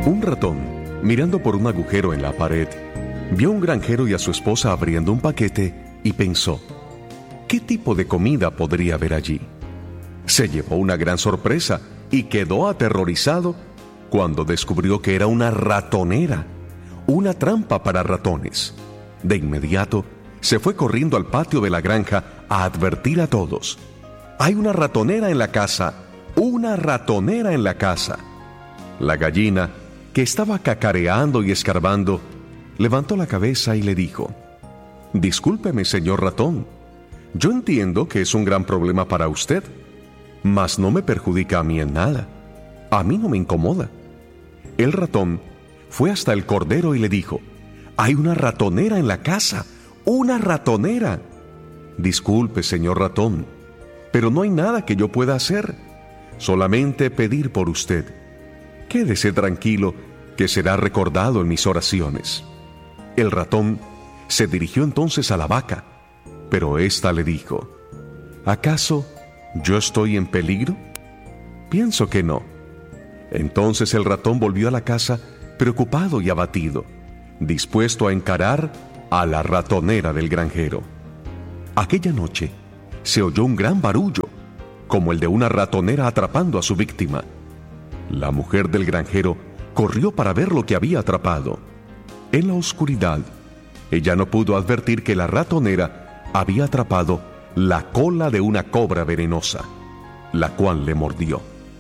Un ratón, mirando por un agujero en la pared, vio a un granjero y a su esposa abriendo un paquete y pensó: ¿qué tipo de comida podría haber allí? Se llevó una gran sorpresa y quedó aterrorizado cuando descubrió que era una ratonera, una trampa para ratones. De inmediato, se fue corriendo al patio de la granja a advertir a todos: «Hay una ratonera en la casa, una ratonera en la casa». La gallina, que estaba cacareando y escarbando, levantó la cabeza y le dijo: «Discúlpeme, señor ratón, yo entiendo que es un gran problema para usted, mas no me perjudica a mí en nada. A mí no me incomoda». El ratón fue hasta el cordero y le dijo: «Hay una ratonera en la casa, una ratonera». «Disculpe, señor ratón, pero no hay nada que yo pueda hacer, solamente pedir por usted. Quédese tranquilo, que será recordado en mis oraciones». El ratón se dirigió entonces a la vaca, pero ésta le dijo: «¿Acaso yo estoy en peligro? Pienso que no». Entonces el ratón volvió a la casa preocupado y abatido, dispuesto a encarar a la ratonera del granjero. Aquella noche se oyó un gran barullo, como el de una ratonera atrapando a su víctima. La mujer del granjero corrió para ver lo que había atrapado. En la oscuridad, ella no pudo advertir que la ratonera había atrapado la cola de una cobra venenosa, la cual le mordió.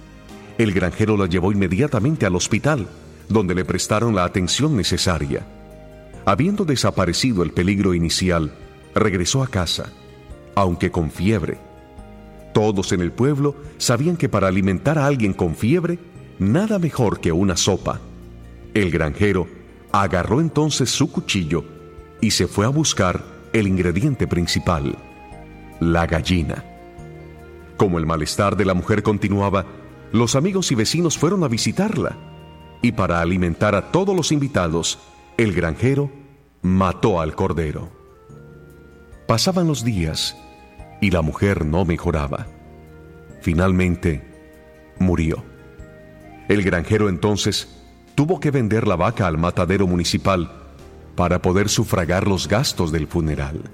El granjero la llevó inmediatamente al hospital, donde le prestaron la atención necesaria. Habiendo desaparecido el peligro inicial, regresó a casa, aunque con fiebre. Todos en el pueblo sabían que para alimentar a alguien con fiebre, nada mejor que una sopa. El granjero agarró entonces su cuchillo y se fue a buscar el ingrediente principal: la gallina. Como el malestar de la mujer continuaba, los amigos y vecinos fueron a visitarla, y para alimentar a todos los invitados, el granjero mató al cordero. Pasaban los días y la mujer no mejoraba. Finalmente, murió. El granjero entonces tuvo que vender la vaca al matadero municipal para poder sufragar los gastos del funeral.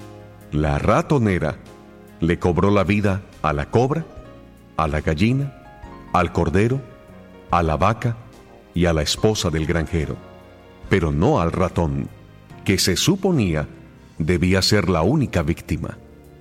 La ratonera le cobró la vida a la cobra, a la gallina, al cordero, a la vaca y a la esposa del granjero, pero no al ratón, que se suponía debía ser la única víctima.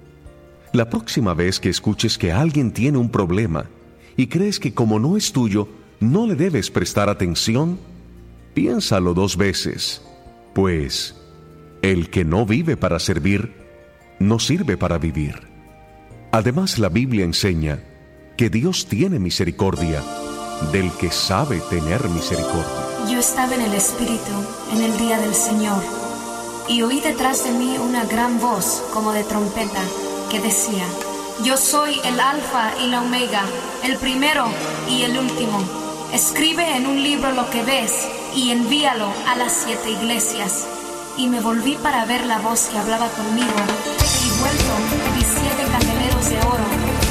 La próxima vez que escuches que alguien tiene un problema y crees que como no es tuyo, no le debes prestar atención, piénsalo 2 veces, pues el que no vive para servir, no sirve para vivir. Además, la Biblia enseña que Dios tiene misericordia del que sabe tener misericordia. Yo estaba en el Espíritu en el día del Señor, y oí detrás de mí una gran voz como de trompeta que decía: Yo soy el Alfa y la Omega, el primero y el último. Escribe en un libro lo que ves y envíalo a las 7 iglesias. Y me volví para ver la voz que hablaba conmigo, y vuelto